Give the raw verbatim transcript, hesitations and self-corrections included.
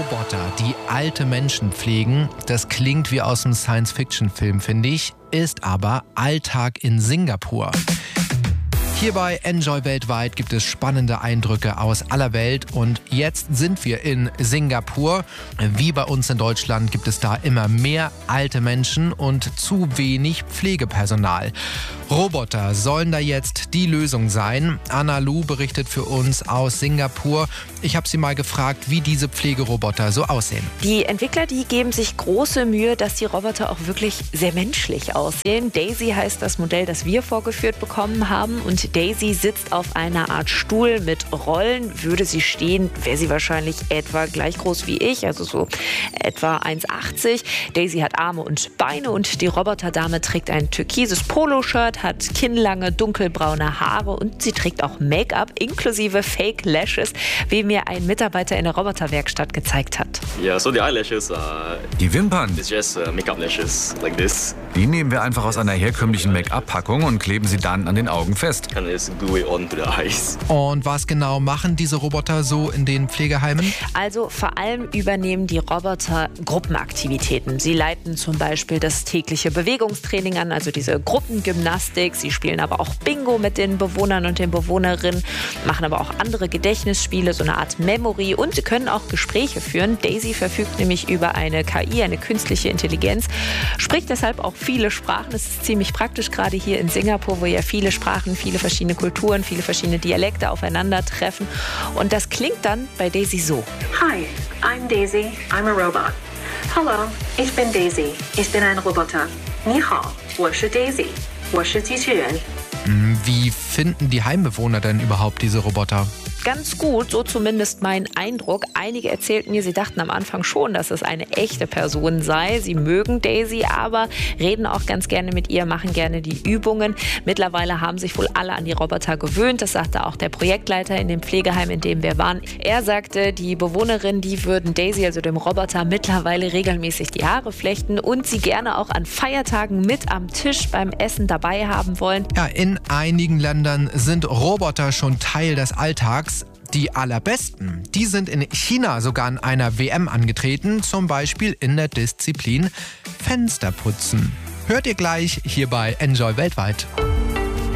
Roboter, die alte Menschen pflegen, das klingt wie aus einem Science-Fiction-Film, finde ich, ist aber Alltag in Singapur. Hier bei Enjoy Weltweit gibt es spannende Eindrücke aus aller Welt und jetzt sind wir in Singapur. Wie bei uns in Deutschland gibt es da immer mehr alte Menschen und zu wenig Pflegepersonal. Roboter sollen da jetzt die Lösung sein. Anna Lu berichtet für uns aus Singapur. Ich habe sie mal gefragt, wie diese Pflegeroboter so aussehen. Die Entwickler, die geben sich große Mühe, dass die Roboter auch wirklich sehr menschlich aussehen. Daisy heißt das Modell, das wir vorgeführt bekommen haben. Und Daisy sitzt auf einer Art Stuhl mit Rollen. Würde sie stehen, wäre sie wahrscheinlich etwa gleich groß wie ich, also so etwa eins Komma achtzig. Daisy hat Arme und Beine und die Roboterdame trägt ein türkises Poloshirt, hat kinnlange dunkelbraune Haare und sie trägt auch Make-up inklusive Fake Lashes, wie mir ein Mitarbeiter in der Roboterwerkstatt gezeigt hat. Yeah, so the eyelashes are Die Wimpern, it's just uh, makeup lashes like this. die nehmen wir einfach aus einer herkömmlichen Make-up-Packung und kleben sie dann an den Augen fest. Kind of just glue it onto the eyes. Und was genau machen diese Roboter so in den Pflegeheimen? Also vor allem übernehmen die Roboter Gruppenaktivitäten. Sie leiten zum Beispiel das tägliche Bewegungstraining an, also diese Gruppengymnastik. Sie spielen aber auch Bingo mit den Bewohnern und den Bewohnerinnen, machen aber auch andere Gedächtnisspiele, so eine Art Memory, und sie können auch Gespräche führen. Daisy verfügt nämlich über eine K I, eine künstliche Intelligenz, spricht deshalb auch viele Sprachen. Das ist ziemlich praktisch, gerade hier in Singapur, wo ja viele Sprachen, viele verschiedene Kulturen, viele verschiedene Dialekte aufeinandertreffen. Und das klingt dann bei Daisy so. Hi, I'm Daisy. I'm a robot. Hallo, ich bin Daisy. Ich bin ein Roboter. Ni hao, 我是 Daisy. 我是机器人. Wie finden die Heimbewohner denn überhaupt diese Roboter? Ganz gut, so zumindest mein Eindruck. Einige erzählten mir, sie dachten am Anfang schon, dass es eine echte Person sei. Sie mögen Daisy, aber reden auch ganz gerne mit ihr, machen gerne die Übungen. Mittlerweile haben sich wohl alle an die Roboter gewöhnt. Das sagte auch der Projektleiter in dem Pflegeheim, in dem wir waren. Er sagte, die Bewohnerinnen, die würden Daisy, also dem Roboter, mittlerweile regelmäßig die Haare flechten und sie gerne auch an Feiertagen mit am Tisch beim Essen dabei haben wollen. Ja, in einigen Ländern sind Roboter schon Teil des Alltags. Die allerbesten, die sind in China sogar an einer W M angetreten, zum Beispiel in der Disziplin Fensterputzen. Hört ihr gleich hier bei Enjoy Weltweit.